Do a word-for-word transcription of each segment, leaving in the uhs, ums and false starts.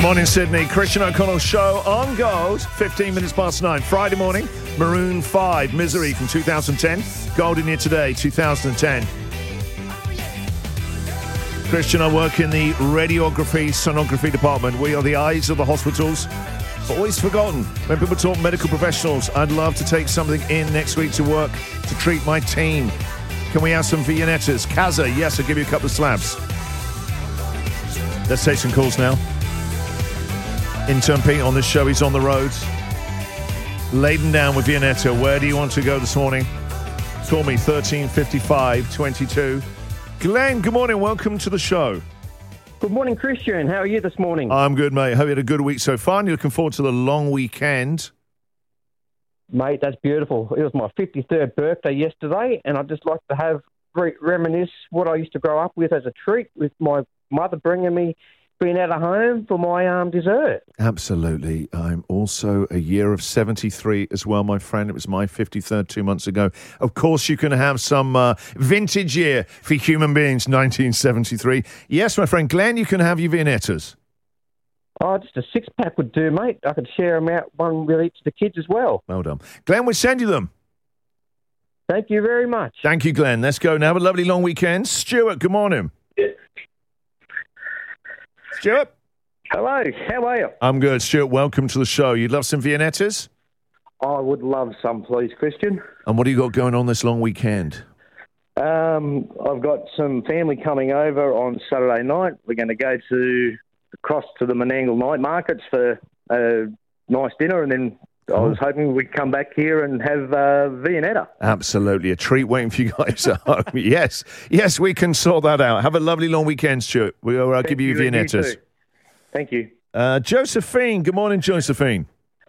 Good morning, Sydney. Christian O'Connell show on Gold, fifteen minutes past nine. Friday morning, Maroon five, Misery from two thousand ten. Golden Year Today, two thousand ten. Christian, I work in the radiography, sonography department. We are the eyes of the hospitals. Always forgotten. When people talk medical professionals, I'd love to take something in next week to work to treat my team. Can we have some Viennettas? Kaza, yes, I'll give you a couple of slabs. Let's take some calls now. Intern Pete on this show, he's on the road. Laden down with Viennetta. Where do you want to go this morning? Call me, thirteen fifty-five twenty-two. Glenn, good morning. Welcome to the show. Good morning, Christian. How are you this morning? I'm good, mate. Hope you had a good week so far. You're looking forward to the long weekend. Mate, that's beautiful. It was my fifty-third birthday yesterday, and I'd just like to have re- reminisce what I used to grow up with as a treat, with my mother bringing me being out of home for my um, dessert. Absolutely. I'm also a year of seventy-three as well, my friend. It was my fifty-third two months ago. Of course, you can have some uh, vintage year for human beings, nineteen seventy-three. Yes, my friend Glenn, you can have your Viennettas. Oh, just a six-pack would do, mate. I could share them out, one with each of the kids as well. Well done. Glenn, we'll send you them. Thank you very much. Thank you, Glenn. Let's go now. Have a lovely long weekend. Stuart, good morning. Stuart? Hello, how are you? I'm good. Stuart, welcome to the show. You'd love some Viennettas? I would love some, please, Christian. And what do you got going on this long weekend? Um, I've got some family coming over on Saturday night. We're going to go to across to the Menangle night markets for a nice dinner, and then I was hoping we'd come back here and have uh, Viennetta. Absolutely. A treat waiting for you guys at home. Yes. Yes, we can sort that out. Have a lovely long weekend, Stuart. We'll uh, give you, you Viennettas. You Thank you. Uh, Josephine. Good morning, Josephine.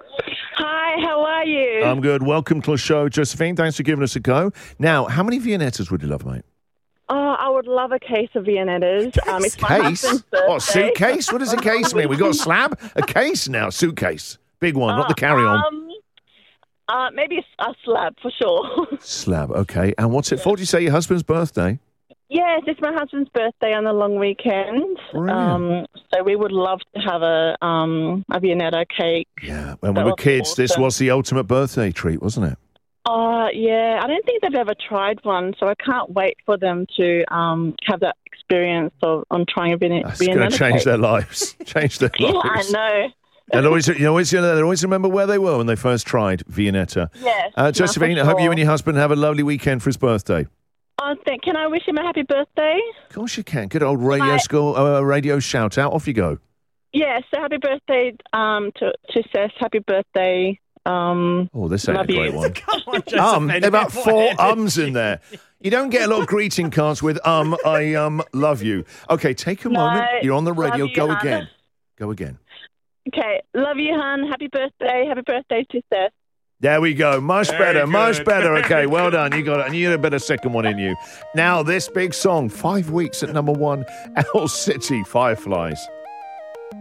Hi, how are you? I'm good. Welcome to the show, Josephine. Thanks for giving us a go. Now, how many Viennettas would you love, mate? Oh, I would love a case of Viennettas. Um, it's my case? husband's birthday. What, suitcase? What does a case mean? We got a slab? A case now, suitcase. Big one, not the carry-on. Um, uh, maybe a, a slab for sure. Slab, okay. And what's it for? Did you say your husband's birthday? Yes, it's my husband's birthday on the long weekend. Um, so we would love to have a um, a Viennetta cake. Yeah, when we were kids, awesome. This was the ultimate birthday treat, wasn't it? Uh, yeah, I don't think they've ever tried one, so I can't wait for them to um, have that experience of on trying a Viennetta. That's going to change cake. their lives. Change their Yeah, lives. I know. And always, you always, you know, they always remember where they were when they first tried Viennetta. Yes. Uh, Josephine, no, I hope sure. you and your husband have a lovely weekend for his birthday. Oh, th- can I wish him a happy birthday? Of course you can. Good old radio Hi. school, uh, radio shout out. Off you go. Yes, so happy birthday um, to, to Seth. Happy birthday. Um, Oh, this ain't a love great you. one. Come on, Josephine, Um, a there are about bit four more ums in there. You don't get a lot of greeting cards with um, I um, love you. Okay, take a No, moment. You're on the radio. love you, Go hon. again. Go again. Okay, love you, hon. Happy birthday. Happy birthday to Seth. There we go. Much Very better. good. Much better. Okay, well done. You got it. And you had a better second one in you. Now, this big song, five weeks at number one, Owl City Fireflies.